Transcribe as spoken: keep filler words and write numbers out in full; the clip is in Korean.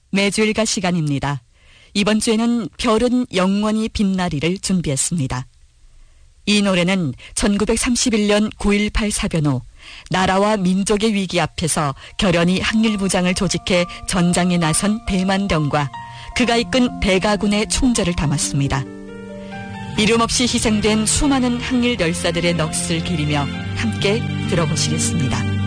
매주일가 시간입니다. 이번 주에는 별은 영원히 빛나리를 준비했습니다. 이 노래는 천구백삼십일 년 구일팔 사변 후 나라와 민족의 위기 앞에서 결연히 항일부장을 조직해 전장에 나선 대만령과 그가 이끈 대가군의 충절을 담았습니다. 이름 없이 희생된 수많은 항일 열사들의 넋을 기리며 함께 들어보시겠습니다.